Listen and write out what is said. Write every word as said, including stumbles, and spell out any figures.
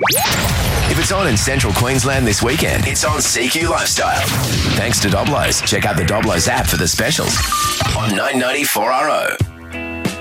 If it's on in central Queensland this weekend, it's on C Q Lifestyle. Thanks to Doblos. Check out the Doblos app for the specials on nine ninety-four R O.